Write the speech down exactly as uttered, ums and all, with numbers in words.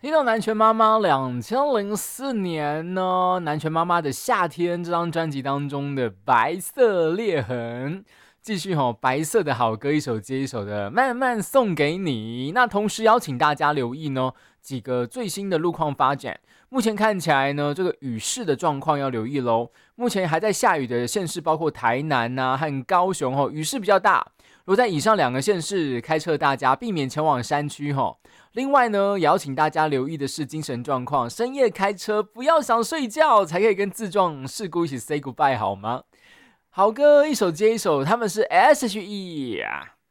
听到南拳妈妈两千零四年呢，南拳妈妈的夏天这张专辑当中的白色裂痕，继续吼、哦、白色的好歌一首接一首的慢慢送给你。那同时邀请大家留意呢几个最新的路况发展。目前看起来呢，这个雨势的状况要留意喽。目前还在下雨的县市包括台南啊和高雄哦，雨势比较大。如果在以上两个县市开车，大家避免前往山区哈。另外呢，也要请大家留意的是精神状况，深夜开车不要想睡觉，才可以跟自撞事故一起 say goodbye 好吗？好歌一首接一首，他们是 S H E。